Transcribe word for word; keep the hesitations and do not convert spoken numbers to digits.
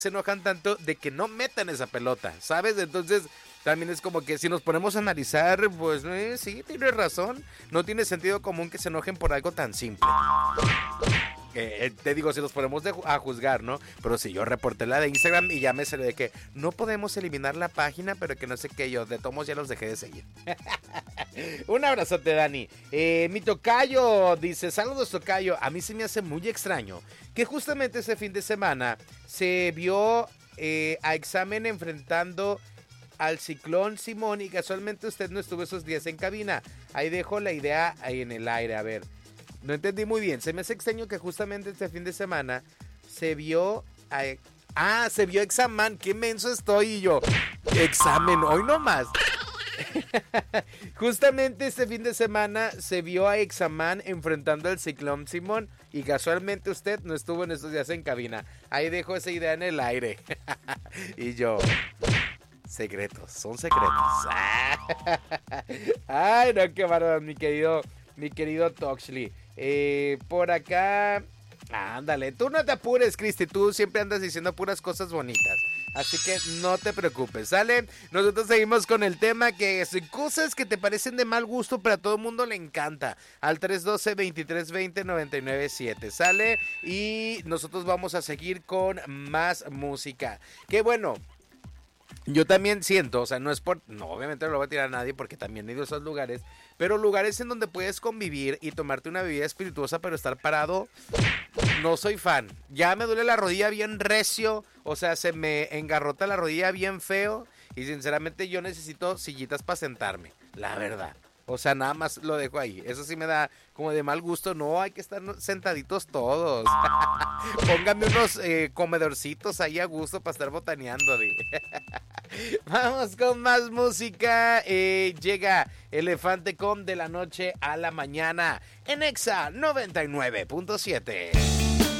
se enojan tanto de que no metan esa pelota, ¿sabes? Entonces también es como que si nos ponemos a analizar, pues eh, sí, tienes razón, no tiene sentido común que se enojen por algo tan simple. Eh, te digo, si nos ponemos de, a juzgar, ¿no? Pero si yo reporté la de Instagram y ya me salió de que no podemos eliminar la página, pero que no sé qué, yo de tomos ya los dejé de seguir. Un abrazote, Dani. Eh, mi tocayo dice, saludos, tocayo. A mí se me hace muy extraño que justamente ese fin de semana se vio eh, a Examen enfrentando al Ciclón Simón y casualmente usted no estuvo esos días en cabina. Ahí dejo la idea ahí en el aire, a ver. No entendí muy bien. Se me hace extraño que justamente este fin de semana se vio a... Ah, se vio Examen. Qué menso estoy y yo. Examen, hoy no más. Justamente este fin de semana se vio a Examen enfrentando al Ciclón Simón y casualmente usted no estuvo en estos días en cabina. Ahí dejo esa idea en el aire. Y yo... Secretos, son secretos. Ay, no, qué bárbaro, mi querido, mi querido Toxley. Eh, por acá, ándale, tú no te apures, Cristi, tú siempre andas diciendo puras cosas bonitas. Así que no te preocupes, ¿sale? Nosotros seguimos con el tema que son cosas que te parecen de mal gusto, pero a todo el mundo le encanta. Al tres uno dos, veintitrés veinte, noventa y nueve siete, ¿sale? Y nosotros vamos a seguir con más música. Qué bueno. Yo también siento, o sea, no es por... No, obviamente no lo voy a tirar a nadie porque también he ido a esos lugares. Pero lugares en donde puedes convivir y tomarte una bebida espirituosa pero estar parado, no soy fan. Ya me duele la rodilla bien recio, o sea, se me engarrota la rodilla bien feo. Y sinceramente yo necesito sillitas para sentarme, la verdad. O sea, nada más lo dejo ahí. Eso sí me da como de mal gusto. No, hay que estar sentaditos todos. Póngame unos eh, comedorcitos ahí a gusto para estar botaneando. Vamos con más música. Eh, llega Elefante con De la Noche a la Mañana en Exa noventa y nueve punto siete.